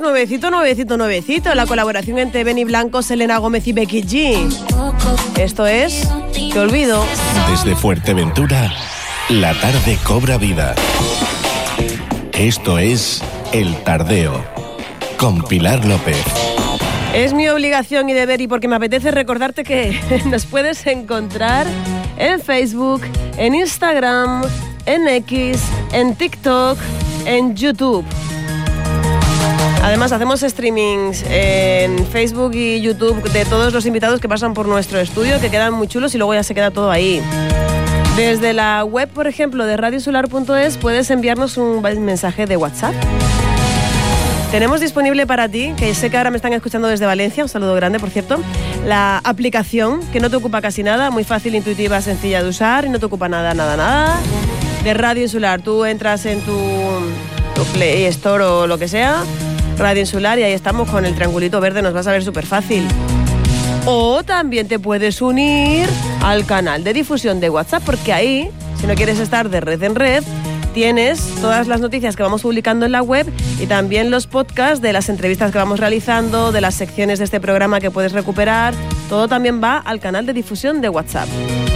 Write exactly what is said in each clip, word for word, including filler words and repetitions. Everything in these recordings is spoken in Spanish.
nuevecito, nuevecito, nuevecito. La colaboración entre Benny Blanco, Selena Gómez y Becky G. Esto es Te Olvido. Desde Fuerteventura, la tarde cobra vida. Esto es El Tardeo, con Pilar López. Es mi obligación y deber, y porque me apetece recordarte que nos puedes encontrar en Facebook, en Instagram, en X, en TikTok, en YouTube. Además, hacemos streamings en Facebook y YouTube de todos los invitados que pasan por nuestro estudio, que quedan muy chulos y luego ya se queda todo ahí. Desde la web, por ejemplo, de radio insular punto es, puedes enviarnos un mensaje de WhatsApp. Tenemos disponible para ti, que sé que ahora me están escuchando desde Valencia, un saludo grande, por cierto, la aplicación que no te ocupa casi nada, muy fácil, intuitiva, sencilla de usar y no te ocupa nada, nada, nada, de Radio Insular. Tú entras en tu, tu Play Store o lo que sea, Radio Insular, y ahí estamos con el triangulito verde, nos vas a ver súper fácil. O también te puedes unir al canal de difusión de WhatsApp, porque ahí, si no quieres estar de red en red, tienes todas las noticias que vamos publicando en la web y también los podcasts de las entrevistas que vamos realizando, de las secciones de este programa que puedes recuperar. Todo también va al canal de difusión de WhatsApp.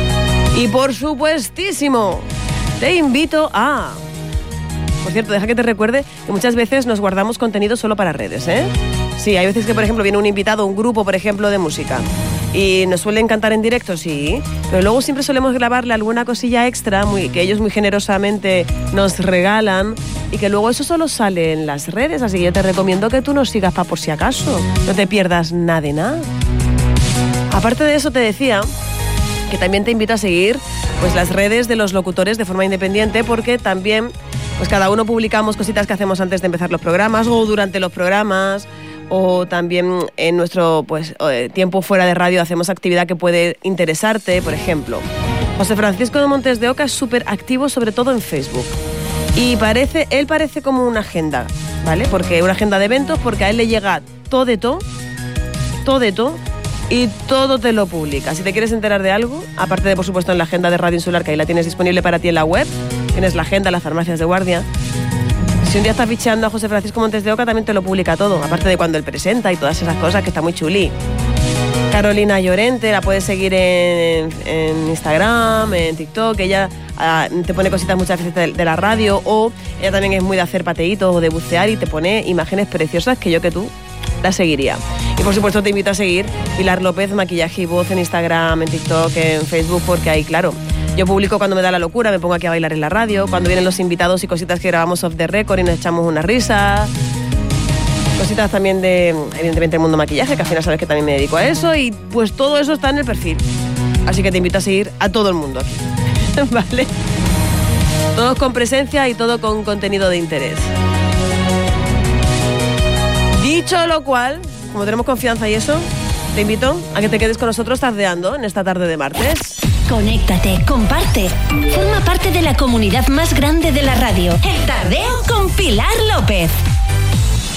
Y por supuestísimo, te invito a... Por cierto, deja que te recuerde que muchas veces nos guardamos contenido solo para redes, ¿eh? Sí, hay veces que, por ejemplo, viene un invitado, un grupo, por ejemplo, de música, y nos suelen cantar en directo, sí, pero luego siempre solemos grabarle alguna cosilla extra muy, que ellos muy generosamente nos regalan y que luego eso solo sale en las redes, así que yo te recomiendo que tú nos sigas para por si acaso, no te pierdas nada de nada. Aparte de eso, te decía que también te invito a seguir pues las redes de los locutores de forma independiente, porque también pues cada uno publicamos cositas que hacemos antes de empezar los programas o durante los programas, o también en nuestro pues, tiempo fuera de radio hacemos actividad que puede interesarte. Por ejemplo, José Francisco de Montes de Oca es súper activo, sobre todo en Facebook. Y parece, él parece como una agenda, ¿vale? Porque una agenda de eventos, porque a él le llega todo de todo, todo de todo, y todo te lo publica. Si te quieres enterar de algo, aparte de, por supuesto, en la agenda de Radio Insular, que ahí la tienes disponible para ti en la web, tienes la agenda, las farmacias de guardia. Si un día estás bicheando a José Francisco Montes de Oca, también te lo publica todo, aparte de cuando él presenta y todas esas cosas, que está muy chuli. Carolina Llorente, la puedes seguir en, en Instagram, en TikTok, ella uh, te pone cositas muchas veces de, de la radio, o ella también es muy de hacer pateitos o de bucear y te pone imágenes preciosas que yo que tú la seguiría. Y por supuesto te invito a seguir Pilar López, maquillaje y voz en Instagram, en TikTok, en Facebook, porque ahí, claro, yo publico cuando me da la locura, me pongo aquí a bailar en la radio, cuando vienen los invitados y cositas que grabamos off the record y nos echamos una risa. Cositas también de, evidentemente, el mundo maquillaje, que al final sabes que también me dedico a eso, y pues todo eso está en el perfil. Así que te invito a seguir a todo el mundo aquí. ¿Vale? Todos con presencia y todo con contenido de interés. Dicho lo cual, como tenemos confianza y eso, te invito a que te quedes con nosotros tardeando en esta tarde de martes. Conéctate, comparte. Forma parte de la comunidad más grande de la radio. El Tardeo con Pilar López.